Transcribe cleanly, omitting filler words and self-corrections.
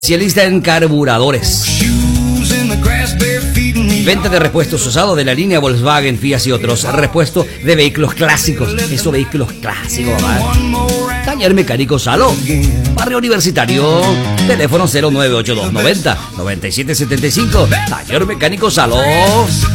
Especialista en carburadores. Venta de repuestos usados de la línea Volkswagen, Fiat y otros. Repuesto de vehículos clásicos. Esos vehículos clásicos, mamá. Taller Mecánico Salo. Barrio Universitario. Teléfono 0982 90 9775. Taller Mecánico Salo.